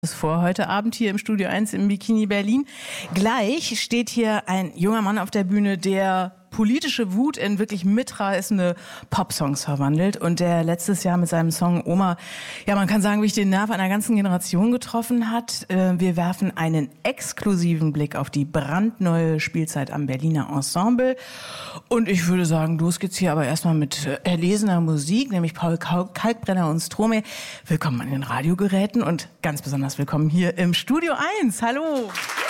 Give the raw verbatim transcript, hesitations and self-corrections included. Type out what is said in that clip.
Ist vor heute Abend hier im Studio eins im Bikini Berlin. Gleich steht hier ein junger Mann auf der Bühne, der politische Wut in wirklich mitreißende Popsongs verwandelt und der letztes Jahr mit seinem Song Oma, ja, man kann sagen, wie ich den Nerv einer ganzen Generation getroffen hat. Wir werfen einen exklusiven Blick auf die brandneue Spielzeit am Berliner Ensemble und ich würde sagen, los geht's hier aber erstmal mit erlesener Musik, nämlich Paul Kalkbrenner und Stromae. Willkommen an den Radiogeräten und ganz besonders willkommen hier im Studio eins. Hallo!